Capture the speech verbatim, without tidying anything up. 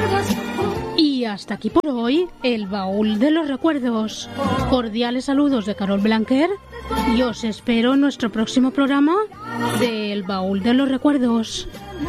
Y hasta aquí por hoy, el baúl de los recuerdos. Cordiales saludos de Carol Blanquer y os espero en nuestro próximo programa del baúl de los recuerdos.